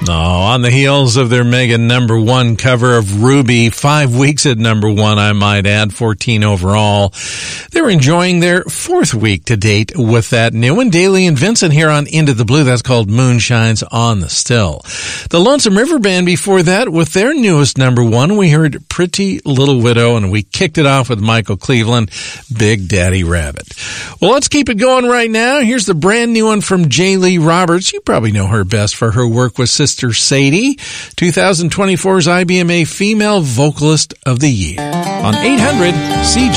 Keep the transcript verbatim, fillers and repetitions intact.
Oh, on the heels of their mega number one cover of Ruby, five weeks at number one, I might add, fourteen overall. They're enjoying their fourth week to date with that new one. Daly and Vincent here on Into the Blue. That's called Moonshines on the Still. The Lonesome River Band before that with their newest number one. We heard Pretty Little Widow, and we kicked it off with Michael Cleveland, Big Daddy Rabbit. Well, let's keep it going right now. Here's the brand new one from J. Lee Roberts. You probably know her best for her work with Sister Sadie, twenty twenty-four's I B M A Female Vocalist of the Year on eight hundred C J.